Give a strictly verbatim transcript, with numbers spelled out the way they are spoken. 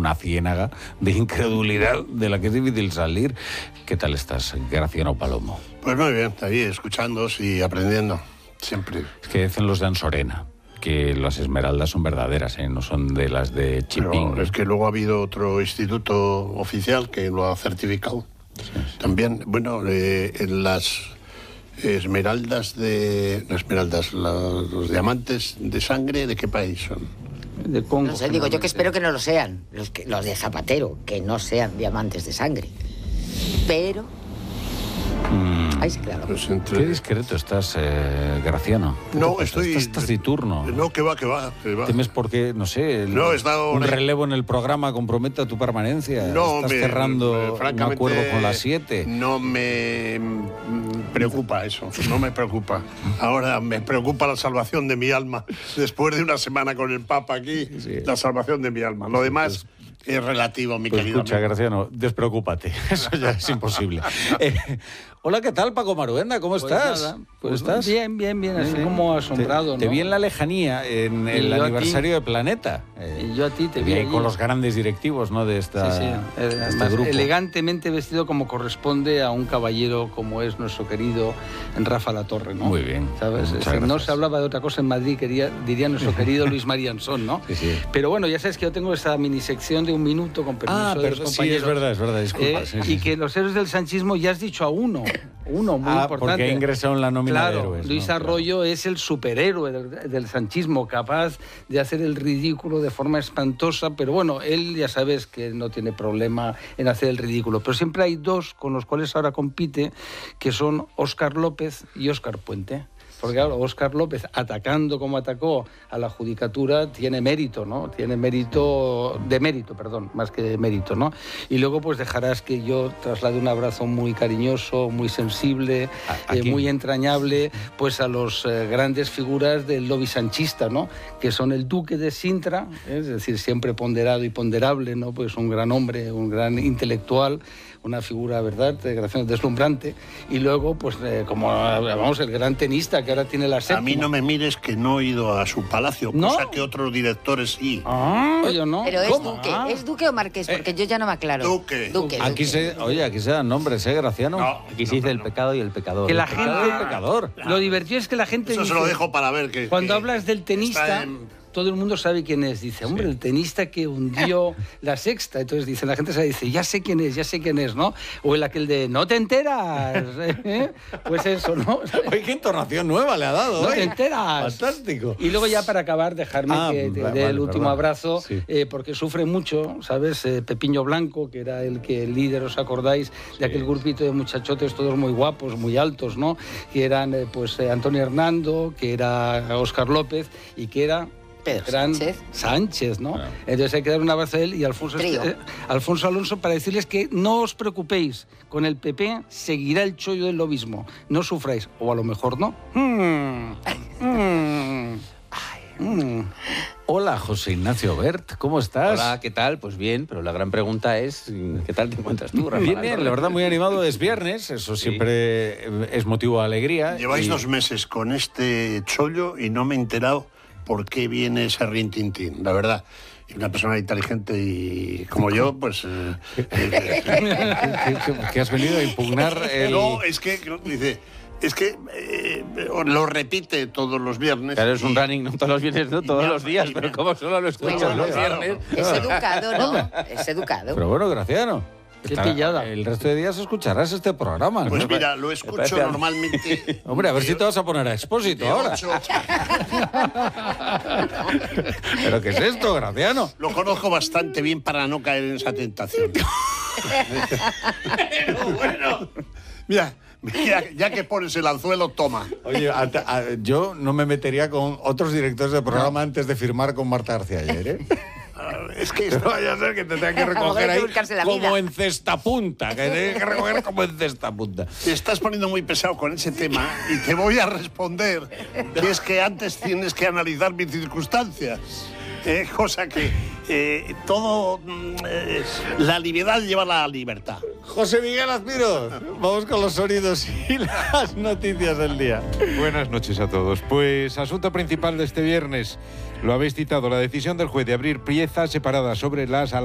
una ciénaga de incredulidad de la que es difícil salir. ¿Qué tal estás, Graciano Palomo? Pues muy bien, ahí escuchándos y aprendiendo, siempre. Es que dicen los de Ansorena que las esmeraldas son verdaderas, ¿eh? No son de las de Chipín. Pero es que luego ha habido otro instituto oficial que lo ha certificado. Sí, sí. También, bueno, eh, en las esmeraldas de... No, esmeraldas, la, los diamantes de sangre, ¿de qué país son? De Congo. No sé, digo yo que espero que no lo sean, los, que, los de Zapatero, que no sean diamantes de sangre. Pero... Mm. Ahí se queda. Pues entre... Qué discreto estás, eh, Graciano. No, estoy... Estás taciturno. No, que va, que va, que va. ¿Temes porque, no sé, el, no, he estado un una... relevo en el programa comprometa tu permanencia? No, ¿Estás me, cerrando me, un acuerdo con las siete? No me preocupa eso, no me preocupa. Ahora me preocupa la salvación de mi alma. Después de una semana con el Papa aquí, sí. La salvación de mi alma. Lo demás... Es relativo, mi pues querido. Escucha, amigo. Graciano, despreocúpate. Eso ya es imposible. Eh, hola, ¿qué tal, Paco Maruenda? ¿Cómo pues estás? Nada, ¿Cómo pues estás? Bien, bien, bien, así bien. Como asombrado, te, ¿no? Te vi en la lejanía, en el aniversario de Planeta. Eh, y yo a ti te, te vi ahí allí. Con los grandes directivos, ¿no? De esta, sí, sí. Eh, este además, grupo. Elegantemente vestido como corresponde a un caballero como es nuestro querido Rafa Latorre, ¿no? Muy bien. ¿Sabes? Muchas si gracias. No se hablaba de otra cosa en Madrid, quería, diría nuestro querido Luis Mariansón, ¿no? Sí, sí. Pero bueno, ya sabes que yo tengo esa minisección de un minuto con permiso Ah, de pero los sí, compañeros. es verdad, es verdad, disculpa. Eh, sí, sí, y que los héroes del sanchismo ya has dicho a uno, uno muy ah, importante. porque ha ingresado en la nómina claro, de héroes. Luis ¿no? Arroyo claro. es el superhéroe del, del sanchismo, capaz de hacer el ridículo de forma espantosa, pero bueno, él ya sabes que no tiene problema en hacer el ridículo. Pero siempre hay dos con los cuales ahora compite, que son Óscar López y Óscar Puente. Porque claro, Óscar López, atacando como atacó a la judicatura, tiene mérito, ¿no? Tiene mérito, de mérito, perdón, más que de mérito, ¿no? Y luego pues dejarás que yo traslade un abrazo muy cariñoso, muy sensible, eh, muy entrañable, pues a los eh, grandes figuras del lobby sanchista, ¿no? Que son el duque de Sintra, ¿eh? Es decir, siempre ponderado y ponderable, ¿no? Pues un gran hombre, un gran intelectual, una figura, ¿verdad?, deslumbrante. Y luego, pues, eh, como, vamos, el gran tenista que ahora tiene la séptima. A mí no me mires que no he ido a su palacio, ¿no? Cosa que otros directores sí. Ah, yo no. Pero es ¿Cómo? duque, Ah. ¿es duque o marqués? Porque eh, yo ya no me aclaro. Duque. Duque, aquí duque. se, oye, aquí se dan nombres, ¿eh, Graciano? No, aquí se dice no, el no. pecado y el pecador. Que la el gente... pecado y el pecador. Lo divertido es que la gente Eso dice, se lo dejo para ver que... cuando que hablas del tenista... En... Todo el mundo sabe quién es. Dice, hombre, sí. El tenista que hundió la sexta. Entonces dice, la gente se dice, ya sé quién es, ya sé quién es, ¿no? O el aquel de, no te enteras. ¿Eh? Pues eso, ¿no? Oye, qué entonación nueva le ha dado. No ¿eh? te enteras. Fantástico. Y luego ya para acabar, dejarme ah, que te vale, dé el último perdón. abrazo, sí. eh, porque sufre mucho, ¿sabes? Eh, Pepiño Blanco, que era el que el líder, ¿os acordáis? De sí. Aquel grupito de muchachotes todos muy guapos, muy altos, ¿no? Que eran, eh, pues, eh, Antonio Hernando, que era Óscar López y que era... Pedro Gran Sánchez. Sánchez, ¿no? Claro. Entonces hay que dar un abrazo a él y a Alfonso, eh, Alfonso Alonso para decirles que no os preocupéis, con el P P seguirá el chollo del lobismo, no sufráis, o a lo mejor no. Mm. Mm. Mm. Hola, José Ignacio Bert, ¿cómo estás? Hola, ¿qué tal? Pues bien, pero la gran pregunta es, ¿qué tal te encuentras tú, Rafa? Bien, bien, la verdad muy animado, es viernes, eso sí. Siempre es motivo de alegría. Lleváis y... dos meses con este chollo y no me he enterado por qué viene ese rintintín, la verdad. Y una persona inteligente y como yo, pues... Eh, eh, ¿Que has venido a impugnar el...? No, es que, dice... Es que eh, lo repite todos los viernes. Claro, es un y... running, no todos los viernes, no todos ya, los días, pero como solo lo escuchas bueno, los claro. viernes... Es educado, ¿no? Es educado. Pero bueno, Graciano. Qué pillada. El resto de días escucharás este programa. Pues ¿no? mira, lo escucho normalmente. Hombre, a ver si te vas a poner a Expósito ahora. ¿Pero qué es esto, Graciano? Lo conozco bastante bien para no caer en esa tentación. Pero bueno, mira, mira, ya que pones el anzuelo, toma. Oye, a, a, yo no me metería con otros directores de programa no. antes de firmar con Marta García ayer, ¿eh? Es que no vaya a ser que te tenga que recoger ahí como en cesta punta, que tenga que recoger como en cesta punta. Te estás poniendo muy pesado con ese tema y te voy a responder que es que antes tienes que analizar mis circunstancias. Eh, cosa que eh, todo eh, la libertad lleva a la libertad. José Miguel Azpiro, vamos con los sonidos y las noticias del día. Buenas noches a todos. Pues asunto principal de este viernes, lo habéis citado, la decisión del juez de abrir piezas separadas sobre las